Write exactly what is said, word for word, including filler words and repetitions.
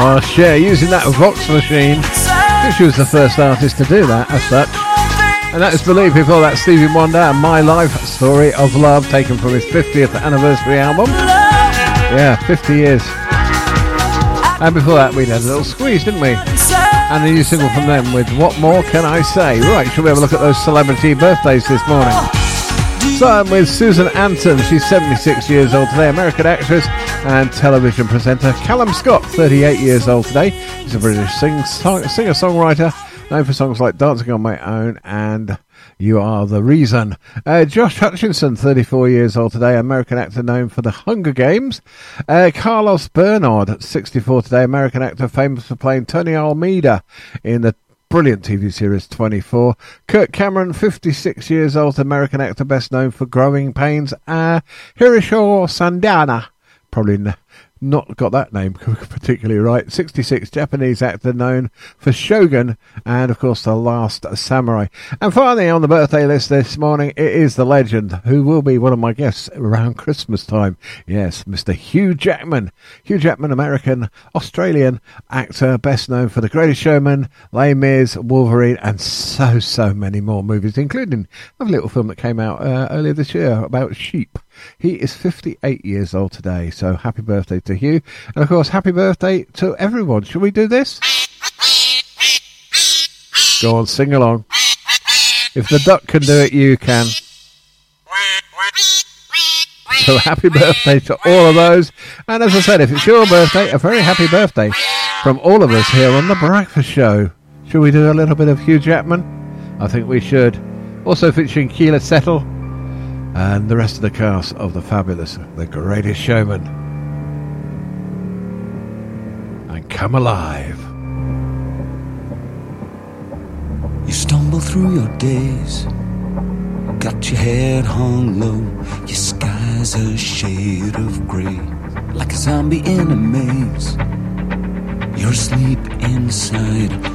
Oh, Cher, using that Vox machine. I think she was the first artist to do that, as such. And that is Believe. Before that, Stevie Wonder and My Life Story of Love, taken from his fiftieth anniversary album. Yeah, fifty years. And before that, we had a little squeeze, didn't we? And a new single from them with What More Can I Say? Right, shall we have a look at those celebrity birthdays this morning? Starting with Susan Anton. She's seventy-six years old today, American actress and television presenter. Callum Scott, thirty-eight years old today. He's a British sing- song- singer-songwriter, known for songs like Dancing on My Own and You Are the Reason. Uh, Josh Hutchinson, thirty-four years old today, American actor known for The Hunger Games. Uh, Carlos Bernard, sixty-four today, American actor famous for playing Tony Almeida in the brilliant T V series twenty-four. Kirk Cameron, fifty-six years old, American actor best known for Growing Pains. Uh, Hiroshi Sandana, probably n- not got that name particularly right. sixty-six, Japanese actor known for Shogun and, of course, The Last Samurai. And finally, on the birthday list this morning, it is the legend who will be one of my guests around Christmas time. Yes, Mister Hugh Jackman. Hugh Jackman, American, Australian actor, best known for The Greatest Showman, Les Mis, Wolverine, and so, so many more movies, including a little film that came out uh, earlier this year about sheep. He is fifty-eight years old today, so happy birthday to Hugh. And, of course, happy birthday to everyone. Shall we do this? Go on, sing along. If the duck can do it, you can. So happy birthday to all of those. And as I said, if it's your birthday, a very happy birthday from all of us here on The Breakfast Show. Shall we do a little bit of Hugh Jackman? I think we should. Also featuring Keela Settle and the rest of the cast of the fabulous The Greatest Showman. And Come Alive. You stumble through your days, got your head hung low, your sky's a shade of grey, like a zombie in a maze. You're asleep inside